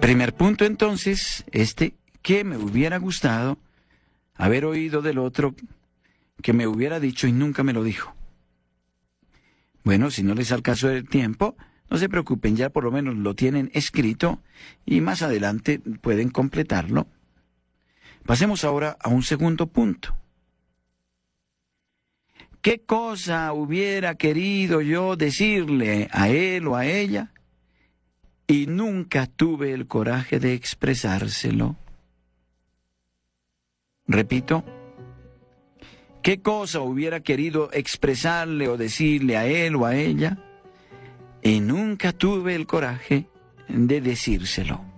Primer punto entonces, que me hubiera gustado haber oído del otro, que me hubiera dicho y nunca me lo dijo. Bueno, si no les alcanzó el tiempo, no se preocupen, ya por lo menos lo tienen escrito y más adelante pueden completarlo. Pasemos ahora a un segundo punto. ¿Qué cosa hubiera querido yo decirle a él o a ella y nunca tuve el coraje de expresárselo? Repito, ¿qué cosa hubiera querido expresarle o decirle a él o a ella y nunca tuve el coraje de decírselo?